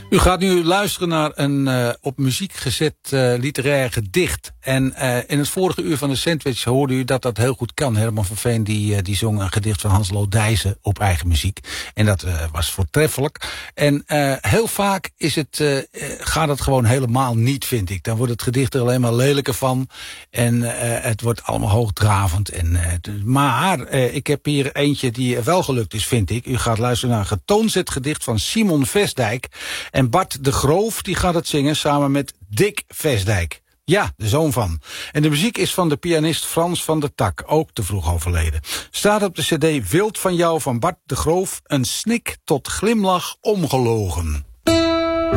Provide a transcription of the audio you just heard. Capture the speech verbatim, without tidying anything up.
U gaat nu luisteren naar een uh, op muziek gezet uh, literair gedicht. En uh, in het vorige uur van de Sandwich hoorde u dat dat heel goed kan. Herman van Veen die, uh, die zong een gedicht van Hans Lodijzen op eigen muziek. En dat uh, was voortreffelijk. En uh, heel vaak is het, uh, gaat het gewoon helemaal niet, vind ik. Dan wordt het gedicht er alleen maar lelijker van. En uh, het wordt allemaal hoogdravend. En, uh, maar uh, ik heb hier eentje die wel gelukt is, vind ik. U gaat luisteren naar een getoonzet gedicht van Simon Vestdijk. En Bart de Groof die gaat het zingen samen met Dick Vestdijk. Ja, de zoon van. En de muziek is van de pianist Frans van der Tak, ook te vroeg overleden. Staat op de cd Wild van jou van Bart de Groof, een snik tot glimlach omgelogen.